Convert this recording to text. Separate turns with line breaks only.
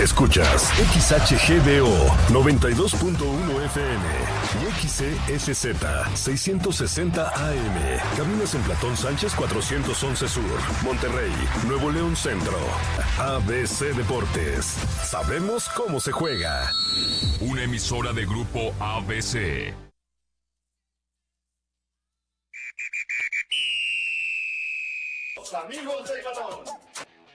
Escuchas XHGDO 92.1 FM y XESZ 660 AM. Caminos en Platón Sánchez 411 Sur, Monterrey, Nuevo León Centro. ABC Deportes. Sabemos cómo se juega.
Una emisora de Grupo ABC.
Los amigos del balón.